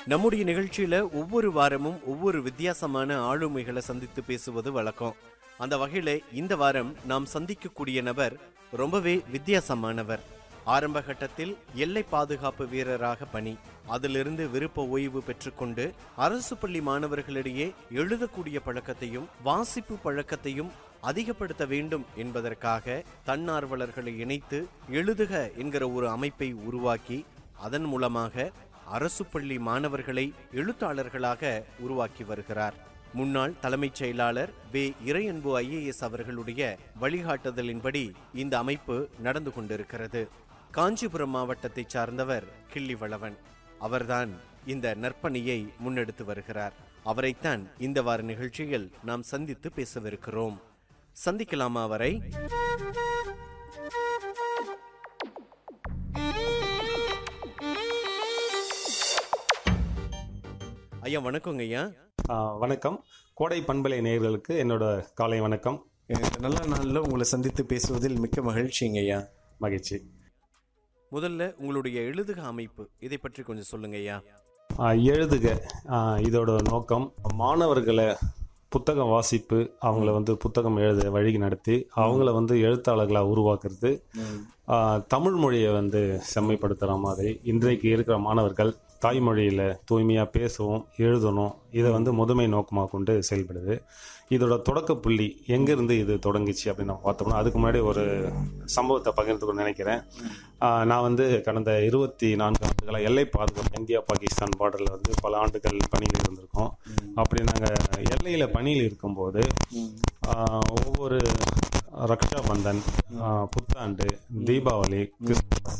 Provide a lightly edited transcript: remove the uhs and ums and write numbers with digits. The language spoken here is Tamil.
நம்முடைய நிகழ்ச்சியில ஒவ்வொரு வாரமும் ஒவ்வொரு வித்தியாசமான ஆளுமைகளை சந்தித்து பேசுவது வழக்கம். அந்த வகையில இந்த வாரம் நாம் சந்திக்கக்கூடிய நபர் ரொம்பவே வித்தியாசமானவர். ஆரம்ப கட்டத்தில் எல்லை பாதுகாப்பு வீரராக பணி, அதிலிருந்து விருப்ப ஓய்வு பெற்றுக்கொண்டு அரசு பள்ளி மாணவர்களிடையே எழுதக்கூடிய பழக்கத்தையும் வாசிப்பு பழக்கத்தையும் அதிகப்படுத்த வேண்டும் என்பதற்காக தன்னார்வலர்களை இணைத்து எழுதுக என்கிற ஒரு அமைப்பை உருவாக்கி அதன் மூலமாக அரசு பள்ளி மாணவர்களை எழுத்தாளர்களாக உருவாக்கி வருகிறார். முன்னாள் தலைமைச் செயலாளர் வே. இறையன்பு IAS அவர்களுடைய வழிகாட்டுதலின்படி இந்த அமைப்பு நடந்து கொண்டிருக்கிறது. காஞ்சிபுரம் மாவட்டத்தை சார்ந்தவர் கிள்ளிவளவன். அவர்தான் இந்த நற்பணியை முன்னெடுத்து வருகிறார். அவரைத்தான் இந்த வார நிகழ்ச்சியில் நாம் சந்தித்து பேசவிருக்கிறோம். சந்திக்கலாமா அவரை? ஐயா வணக்கங்க. ஐயா வணக்கம். கோடை பண்பலை நேயர்களுக்கு என்னோட காலை வணக்கம். நல்ல நாளில் உங்களை சந்தித்து பேசுவதில் மிக்க மகிழ்ச்சிங்க ஐயா. மகிழ்ச்சி. முதல்ல உங்களுடைய எழுதுக அமைப்பு இதை பற்றி கொஞ்சம் சொல்லுங்க ஐயா. எழுதுக இதோட நோக்கம் மாணவர்களை புத்தகம் வாசிப்பு, அவங்கள புத்தகம் எழுத வழி நடத்தி அவங்கள எழுத்தாளர்களாக உருவாக்குறது, தமிழ் மொழியை செம்மைப்படுத்துகிற மாதிரி இன்றைக்கு இருக்கிற மாணவர்கள் தாய்மொழியில் தூய்மையாக பேசவும் எழுதணும். இதை முதன்மை நோக்கமாக கொண்டு செயல்படுது. இதோட தொடக்க புள்ளி எங்கேருந்து இது தொடங்கிச்சு அப்படின்னு நம்ம பார்த்தோம்னா, அதுக்கு முன்னாடி ஒரு சம்பவத்தை பகிர்ந்துக்கணும்னு நினைக்கிறேன். நான் கடந்த 24 ஆண்டுகளாக எல்லை பாதுகாப்பு இந்தியா பாகிஸ்தான் பார்டரில் பல ஆண்டுகள் பணியில் இருந்திருக்கோம். அப்படி நாங்கள் எல்லையில் பணியில் இருக்கும்போது ஒவ்வொரு ரக்ஷா பந்தன், புத்தாண்டு, தீபாவளி,